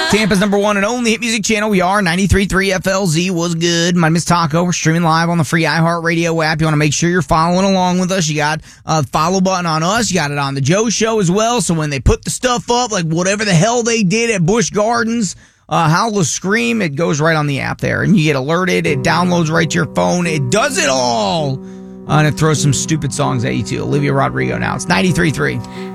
Tampa's number one and only hit music channel. We are 93.3 FLZ. Was good. My name is Taco. We're streaming live on the free iHeartRadio app. You want to make sure you're following along with us. You got a follow button on us. You got it on the Joe Show as well. So when they put the stuff up, like whatever the hell they did at Busch Gardens, Howl or Scream, it goes right on the app there. And you get alerted. It downloads right to your phone. It does it all. And it throws some stupid songs at you too. Olivia Rodrigo now. It's 93.3.